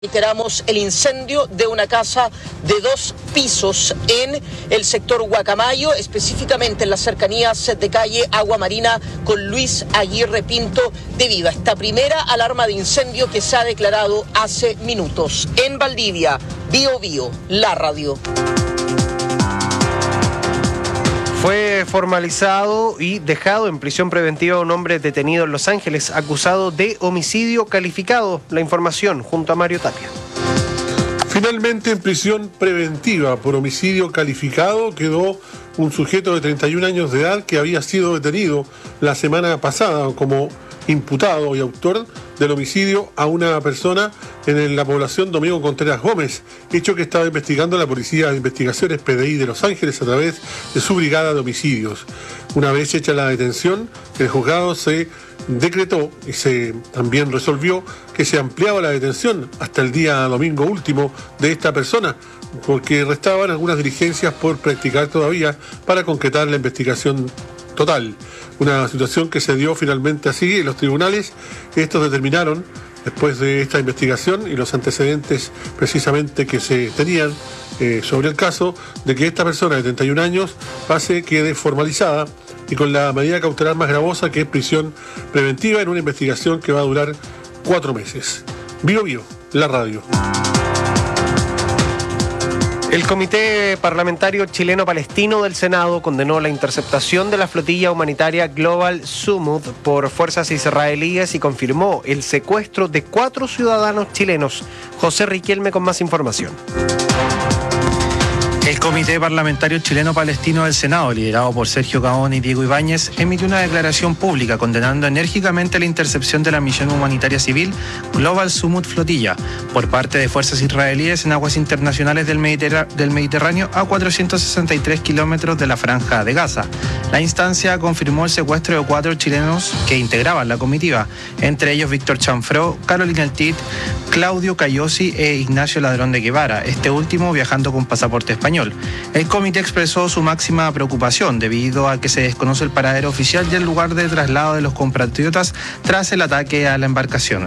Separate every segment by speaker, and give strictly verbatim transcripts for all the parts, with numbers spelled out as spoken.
Speaker 1: Reiteramos el incendio de una casa de dos pisos en el sector Guacamayo, específicamente en las cercanías de calle Agua Marina con Luis Aguirre Pinto, debido a esta primera alarma de incendio que se ha declarado hace minutos. En Valdivia, Bio Bio, la radio.
Speaker 2: Fue formalizado y dejado en prisión preventiva un hombre detenido en Los Ángeles acusado de homicidio calificado. La información junto a Mario Tapia.
Speaker 3: Finalmente en prisión preventiva por homicidio calificado quedó un sujeto de treinta y un años de edad que había sido detenido la semana pasada como imputado y autor del homicidio a una persona en la población Domingo Contreras Gómez, hecho que estaba investigando la Policía de Investigaciones P D I de Los Ángeles a través de su brigada de homicidios. Una vez hecha la detención, el juzgado se decretó y se también resolvió que se ampliaba la detención hasta el día domingo último de esta persona, porque restaban algunas diligencias por practicar todavía para concretar la investigación total. Una situación que se dio finalmente así en los tribunales. Estos determinaron, después de esta investigación y los antecedentes precisamente que se tenían eh, sobre el caso, de que esta persona de treinta y un años pase, quede formalizada y con la medida cautelar más gravosa, que es prisión preventiva en una investigación que va a durar cuatro meses. Bio Bio, la radio.
Speaker 2: El Comité Parlamentario Chileno-Palestino del Senado condenó la interceptación de la flotilla humanitaria Global Sumud por fuerzas israelíes y confirmó el secuestro de cuatro ciudadanos chilenos. José Riquelme con más información.
Speaker 4: El Comité Parlamentario Chileno-Palestino del Senado, liderado por Sergio Gaona y Diego Ibáñez, emitió una declaración pública condenando enérgicamente la intercepción de la misión humanitaria civil Global Sumud Flotilla por parte de fuerzas israelíes en aguas internacionales del, Mediterráneo, del Mediterráneo a cuatrocientos sesenta y tres kilómetros de la Franja de Gaza. La instancia confirmó el secuestro de cuatro chilenos que integraban la comitiva, entre ellos Víctor Chanfró, Carolina Altit, Claudio Cayosi e Ignacio Ladrón de Guevara, este último viajando con pasaporte español. El comité expresó su máxima preocupación debido a que se desconoce el paradero oficial y el lugar de traslado de los compatriotas tras el ataque a la embarcación.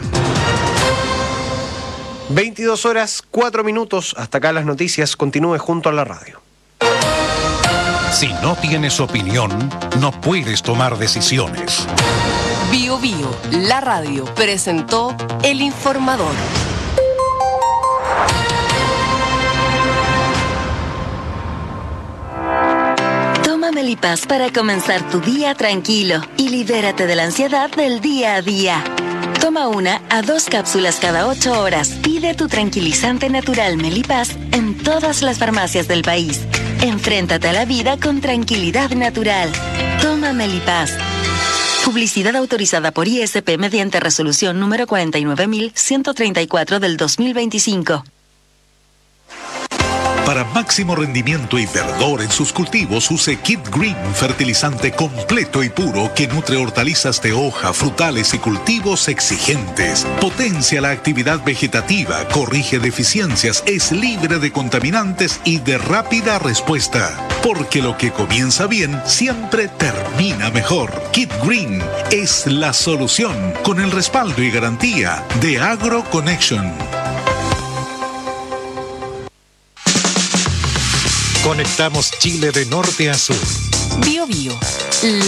Speaker 2: veintidós horas, cuatro minutos. Hasta acá las noticias. Continúe junto a la radio.
Speaker 5: Si no tienes opinión, no puedes tomar decisiones.
Speaker 6: Bio Bio, la radio, presentó El Informador.
Speaker 7: Toma Melipaz para comenzar tu día tranquilo y libérate de la ansiedad del día a día. Toma una a dos cápsulas cada ocho horas. Pide tu tranquilizante natural Melipaz en todas las farmacias del país. Enfréntate a la vida con tranquilidad natural. Toma Melipaz. Publicidad autorizada por I S P mediante resolución número cuarenta y nueve mil ciento treinta y cuatro del dos mil veinticinco.
Speaker 5: Para máximo rendimiento y verdor en sus cultivos, use Kid Green, fertilizante completo y puro que nutre hortalizas de hoja, frutales y cultivos exigentes. Potencia la actividad vegetativa, corrige deficiencias, es libre de contaminantes y de rápida respuesta. Porque lo que comienza bien siempre termina mejor. Kid Green es la solución, con el respaldo y garantía de Agro Connection. Conectamos Chile de norte a sur.
Speaker 6: Bio Bio.